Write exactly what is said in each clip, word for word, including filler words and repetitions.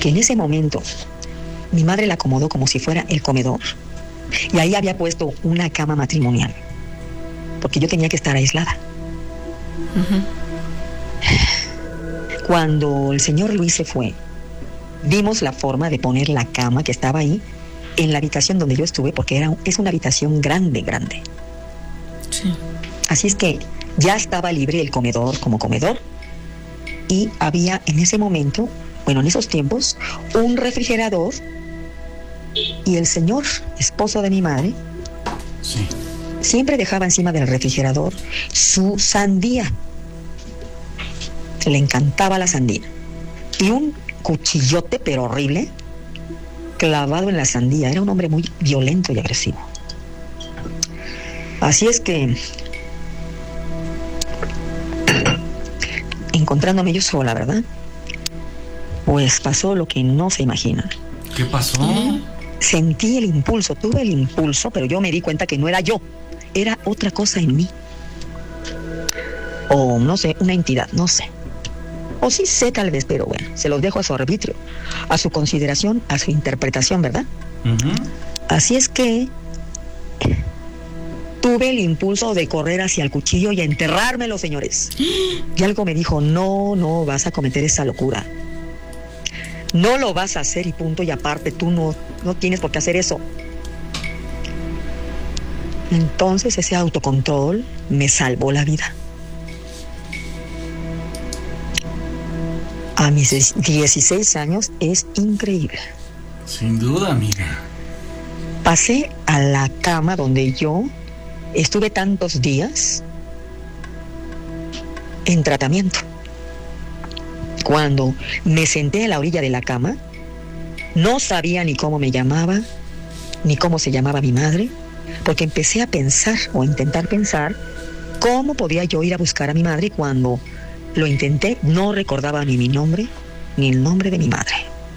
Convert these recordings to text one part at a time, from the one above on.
que en ese momento mi madre la acomodó como si fuera el comedor y ahí había puesto una cama matrimonial, porque yo tenía que estar aislada. Uh-huh. Cuando el señor Luis se fue, vimos la forma de poner la cama que estaba ahí en la habitación donde yo estuve, porque era, es una habitación grande, grande. Sí. Así es que ya estaba libre el comedor como comedor y había en ese momento, bueno, en esos tiempos, un refrigerador y el señor, esposo de mi madre, sí, siempre dejaba encima del refrigerador su sandía. Le encantaba la sandía. Y un cuchillote, pero horrible, clavado en la sandía. Era un hombre muy violento y agresivo. Así es que, encontrándome yo sola, ¿verdad? Pues pasó lo que no se imaginan. ¿Qué pasó? ¿Eh? Sentí el impulso, tuve el impulso, pero yo me di cuenta que no era yo, era otra cosa en mí. O no sé, una entidad, no sé. O sí sé tal vez, pero bueno, se los dejo a su arbitrio, a su consideración, a su interpretación, ¿verdad? Uh-huh. Así es que tuve el impulso de correr hacia el cuchillo y enterrármelo, señores. Y algo me dijo, no, no vas a cometer esa locura. No lo vas a hacer y punto, y aparte tú no, no tienes por qué hacer eso. Entonces ese autocontrol me salvó la vida. A mis dieciséis años es increíble. Sin duda, amiga. Pasé a la cama donde yo estuve tantos días en tratamiento. Cuando me senté a la orilla de la cama, no sabía ni cómo me llamaba, ni cómo se llamaba mi madre, porque empecé a pensar o a intentar pensar cómo podía yo ir a buscar a mi madre. Cuando lo intenté, no recordaba ni mi nombre, ni el nombre de mi madre.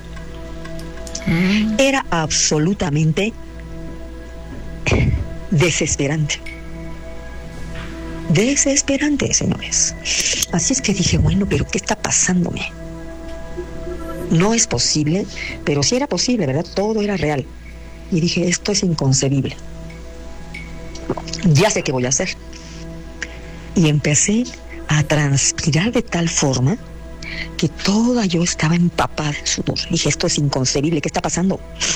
Mm. Era absolutamente desesperante. Desesperante, señores. Así es que dije, bueno, pero ¿qué está pasándome? No es posible, pero sí era posible, ¿verdad? Todo era real. Y dije, esto es inconcebible. Ya sé qué voy a hacer. Y empecé a transpirar de tal forma que toda yo estaba empapada en sudor. Dije, esto es inconcebible, ¿qué está pasando?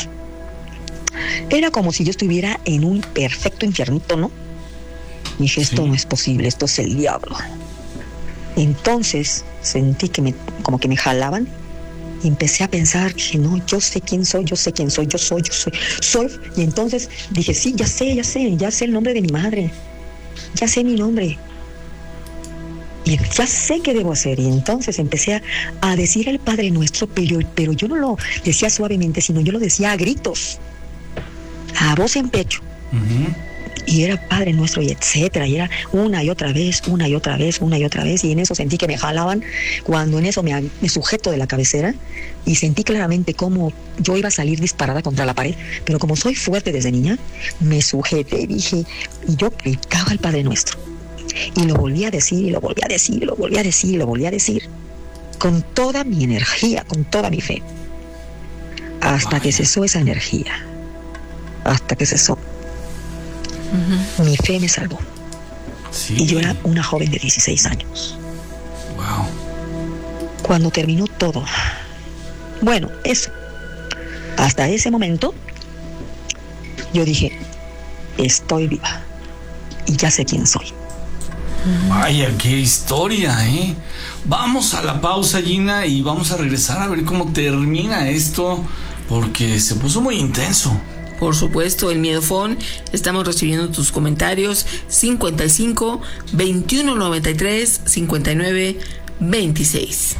Era como si yo estuviera en un perfecto infiernito, ¿no? Dije, esto sí. No es posible, esto es el diablo. Entonces sentí que me, como que me jalaban y empecé a pensar, dije, no, yo sé quién soy, yo sé quién soy, yo soy, yo soy, soy. Y entonces dije, sí, ya sé, ya sé, ya sé el nombre de mi madre, ya sé mi nombre. Y ya sé qué debo hacer. Y entonces empecé a, a decir el Padre Nuestro, pero, pero yo no lo decía suavemente, sino yo lo decía a gritos, a voz en pecho. Uh-huh. Y era Padre Nuestro y etcétera, y era una y otra vez, una y otra vez, una y otra vez, y en eso sentí que me jalaban, cuando en eso me, me sujeto de la cabecera, y sentí claramente cómo yo iba a salir disparada contra la pared, pero como soy fuerte desde niña, me sujeté y dije, y yo gritaba al Padre Nuestro, y lo volví a decir, y lo volví a decir, y lo volví a decir, y lo volví a decir, con toda mi energía, con toda mi fe, hasta que cesó esa energía, hasta que cesó. Uh-huh. Mi fe me salvó. Sí. Y yo era una joven de dieciséis años. Wow. Cuando terminó todo, bueno, eso, hasta ese momento, yo dije, estoy viva y ya sé quién soy. Vaya, qué historia, ¿eh? Vamos a la pausa, Gina, y vamos a regresar a ver cómo termina esto, porque se puso muy intenso. Por supuesto, el Miedofón. Estamos recibiendo tus comentarios. cincuenta y cinco, veintiuno noventa y tres, cincuenta y nueve, veintiséis.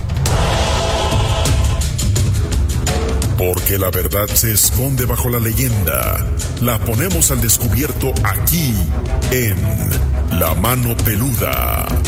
Porque la verdad se esconde bajo la leyenda. La ponemos al descubierto aquí, en La Mano Peluda.